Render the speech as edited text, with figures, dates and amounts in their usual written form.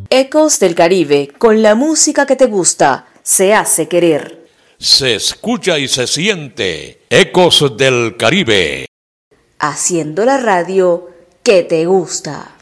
Ecos del Caribe, con la música que te gusta, se hace querer. Se escucha y se siente. Ecos del Caribe. Haciendo la radio que te gusta.